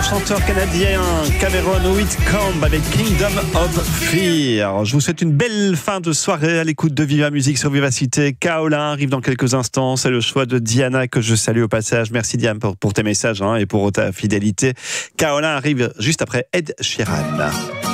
chanteur canadien Cameron Whitcomb avec Kingdom of Fear. Je vous souhaite une belle fin de soirée à l'écoute de Viva Musique sur Vivacité. Kaolin arrive dans quelques instants. C'est le choix de Diana que je salue au passage. Merci Diane pour tes messages et pour ta fidélité. Kaolin arrive juste après Ed Sheeran.